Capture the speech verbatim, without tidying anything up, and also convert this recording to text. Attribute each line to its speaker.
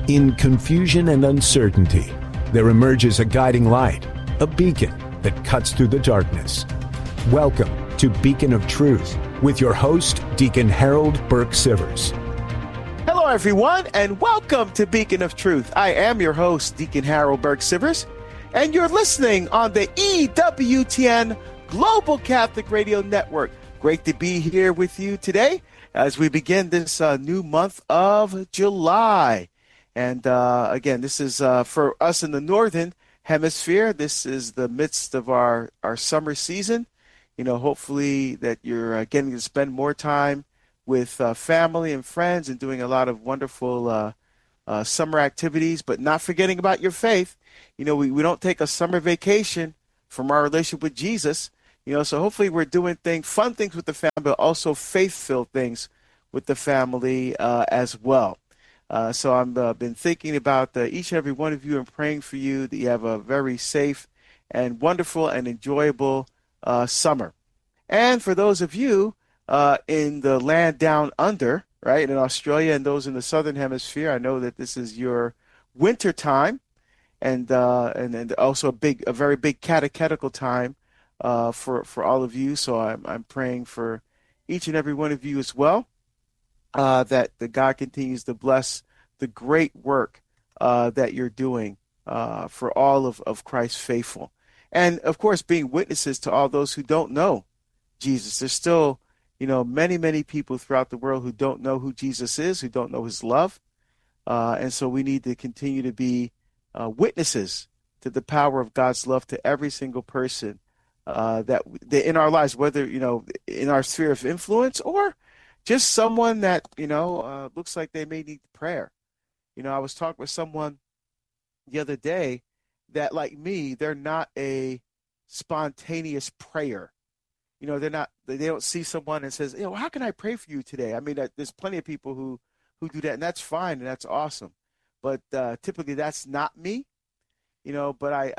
Speaker 1: In confusion and uncertainty, there emerges a guiding light, a beacon that cuts through the darkness. Welcome to Beacon of Truth with your host, Deacon Harold Burke-Sivers.
Speaker 2: Hello, everyone, and welcome to Beacon of Truth. I am your host, Deacon Harold Burke-Sivers, and you're listening on the E W T N Global Catholic Radio Network. Great to be here with you today as we begin this uh, new month of July. And uh, again, this is uh, for us in the Northern Hemisphere. This is the midst of our, our summer season. You know, hopefully that you're uh, getting to spend more time with uh, family and friends and doing a lot of wonderful uh, uh, summer activities, but not forgetting about your faith. You know, we, we don't take a summer vacation from our relationship with Jesus. You know, so hopefully we're doing things, fun things with the family, but also faith-filled things with the family uh, as well. Uh, so I've uh, been thinking about uh, each and every one of you and praying for you that you have a very safe and wonderful and enjoyable uh, summer. And for those of you uh, in the land down under, right, in Australia and those in the Southern Hemisphere, I know that this is your winter time and uh, and, and also a big, a very big catechetical time. Uh, for, for all of you. So I'm, I'm praying for each and every one of you as well, uh, that the God continues to bless the great work uh, that you're doing uh, for all of, of Christ's faithful. And, of course, being witnesses to all those who don't know Jesus. There's still, you know, many, many people throughout the world who don't know who Jesus is, who don't know his love. Uh, and so we need to continue to be uh, witnesses to the power of God's love to every single person Uh, that, that in our lives, whether, you know, in our sphere of influence or just someone that, you know, uh, looks like they may need prayer. You know, I was talking with someone the other day that, like me, they're not a spontaneous prayer. You know, they're not, they don't see someone and says, you know, how can I pray for you today? I mean, there's plenty of people who, who do that, and that's fine, and that's awesome. But uh, typically that's not me, you know, but I,